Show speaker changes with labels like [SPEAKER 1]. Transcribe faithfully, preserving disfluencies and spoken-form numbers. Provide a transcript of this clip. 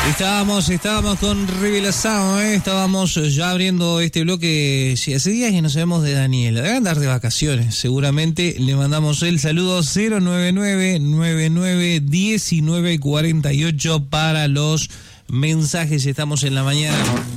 [SPEAKER 1] Estábamos, estábamos con Revelación, ¿eh? Estábamos ya abriendo este bloque. Sí, hace días que no sabemos de Daniel. Debe andar de vacaciones, seguramente. Le mandamos el saludo cero nueve nueve, nueve nueve, uno nueve cuatro ocho para los mensajes. Estamos en la mañana.